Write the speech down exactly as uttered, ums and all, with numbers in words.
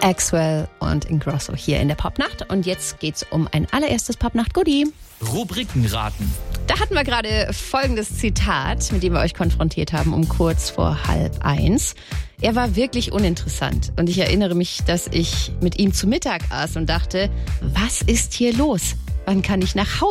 Axwell und Ingrosso hier in der Popnacht. Und jetzt geht's um ein allererstes Popnacht-Goodie. Rubrikenraten. Da hatten wir gerade folgendes Zitat, mit dem wir euch konfrontiert haben, um kurz vor halb eins. Er war wirklich uninteressant. Und ich erinnere mich, dass ich mit ihm zu Mittag aß und dachte, was ist hier los? Wann kann ich nach Hause?